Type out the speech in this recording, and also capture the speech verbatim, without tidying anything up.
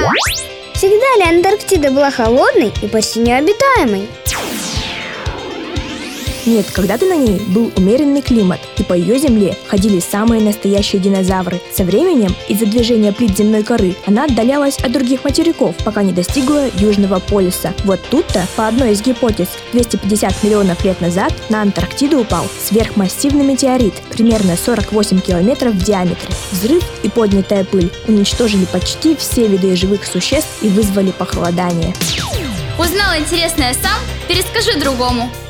Всегда ли Антарктида была холодной и почти необитаемой? Нет, когда-то на ней был умеренный климат, и по ее земле ходили самые настоящие динозавры. Со временем, из-за движения плит земной коры, она отдалялась от других материков, пока не достигла Южного полюса. Вот тут-то, по одной из гипотез, двести пятьдесят миллионов лет назад на Антарктиду упал сверхмассивный метеорит, примерно сорок восемь километров в диаметре. Взрыв и поднятая пыль уничтожили почти все виды живых существ и вызвали похолодание. Узнал интересное сам, перескажи другому.